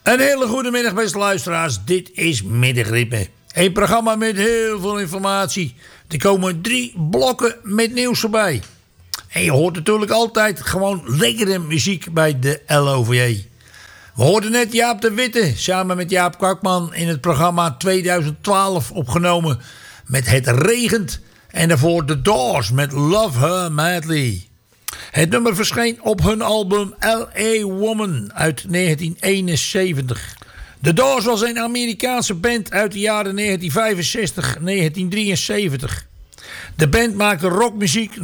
Een hele goede middag, beste luisteraars. Dit is Middagritme. Een programma met heel veel informatie. Er komen 3 blokken met nieuws erbij. En je hoort natuurlijk altijd gewoon lekkere muziek bij de LOVJ. We hoorden net Jaap de Witte samen met Jaap Kwakman in het programma 2012 opgenomen met Het Regent. En daarvoor The Doors met Love Her Madly. Het nummer verscheen op hun album L.A. Woman uit 1971. The Doors was een Amerikaanse band uit de jaren 1965-1973. De band maakte rockmuziek